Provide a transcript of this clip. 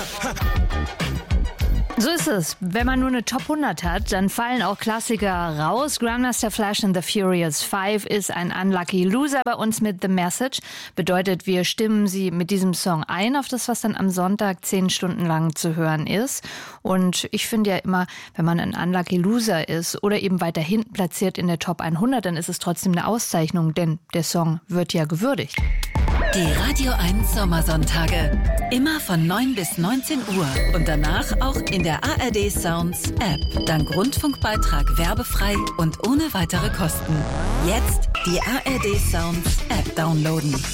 So ist es. Wenn man nur eine Top 100 hat, dann fallen auch Klassiker raus. Grandmaster Flash and the Furious 5 ist ein Unlucky Loser bei uns mit The Message. Bedeutet, wir stimmen sie mit diesem Song ein auf das, was dann am Sonntag 10 Stunden lang zu hören ist. Und ich finde ja immer, wenn man ein Unlucky Loser ist oder eben weiter hinten platziert in der Top 100, dann ist es trotzdem eine Auszeichnung, denn der Song wird ja gewürdigt. Die Radio 1 Sommersonntage. Immer von 9 bis 19 Uhr und danach auch in der ARD Sounds App. Dank Rundfunkbeitrag werbefrei und ohne weitere Kosten. Jetzt die ARD Sounds App downloaden.